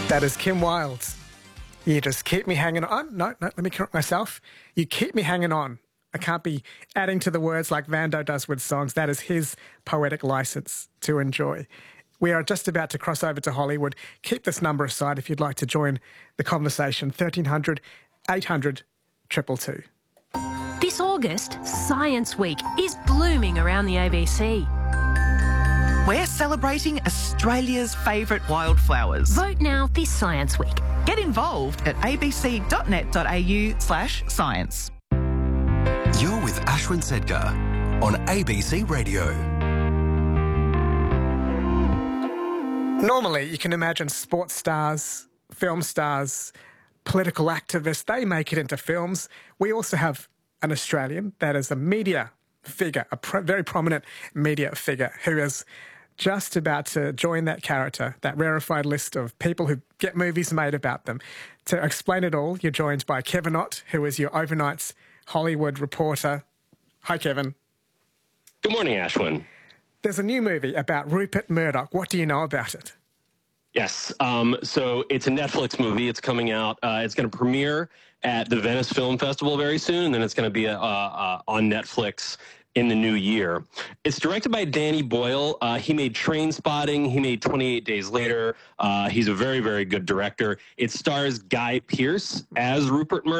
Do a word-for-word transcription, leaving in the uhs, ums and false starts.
That is Kim Wilde. You just keep me hanging on. No, no, let me correct myself. You keep me hanging on. I can't be adding to the words like Vando does with songs. That is his poetic license to enjoy. We are just about to cross over to Hollywood. Keep this number aside if you'd like to join the conversation. thirteen hundred, eight hundred, two two two. This August, Science Week is blooming around the A B C. We're celebrating Australia's favourite wildflowers. Vote now this Science Week. Get involved at abc.net.au slash science. You're with Ashwin Sedgar on A B C Radio. Normally, you can imagine sports stars, film stars, political activists, they make it into films. We also have an Australian that is a media figure, a pro- very prominent media figure who is just about to join that character, that rarefied list of people who get movies made about them. To explain it all, you're joined by Kevin Ott, who is your overnight's Hollywood reporter. Hi, Kevin. Good morning, Ashwin. There's a new movie about Rupert Murdoch. What do you know about it? Yes, um, so it's a Netflix movie. It's coming out. Uh, it's going to premiere at the Venice Film Festival very soon, and then it's going to be uh, uh, on Netflix in the new year. It's directed by Danny Boyle. Uh, he made Trainspotting. He made twenty-eight days later. Uh, he's a very, very good director. It stars Guy Pearce as Rupert Murdoch.